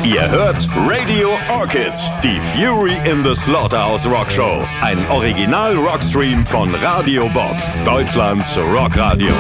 Ihr hört Radio Orchid, die Fury in the Slaughterhouse Rock Show. Ein Original-Rockstream von Radio Bob, Deutschlands Rockradio.